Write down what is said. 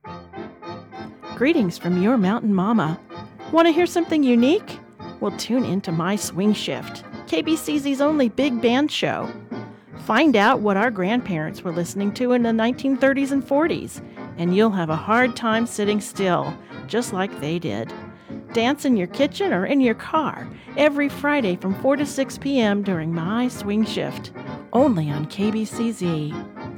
Greetings from your mountain mama. Want to hear something unique? Well, tune into My Swing Shift, KBCZ's only big band show. Find out what our grandparents were listening to in the 1930s and 40s, and you'll have a hard time sitting still, just like they did. Dance in your kitchen or in your car every Friday from 4 to 6 p.m. during My Swing Shift, only on KBCZ.